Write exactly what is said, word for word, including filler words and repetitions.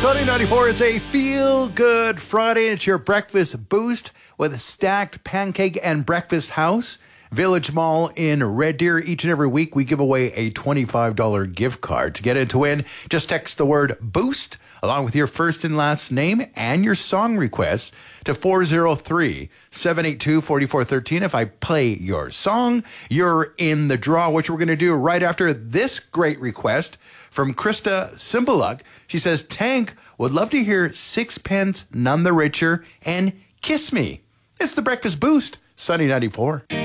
Sunny ninety-four, it's a feel-good Friday. It's your breakfast boost with a stacked pancake and breakfast house. Village Mall in Red Deer. Each and every week, we give away a twenty-five dollars gift card. To get it to win, just text the word BOOST along with your first and last name and your song request to four oh three, seven eight two, four four one three. If I play your song, you're in the draw, which we're going to do right after this great request from Krista Simbaluk. She says, Tank, would love to hear Sixpence, None the Richer, and Kiss Me. It's the Breakfast Boost, Sunny ninety-four.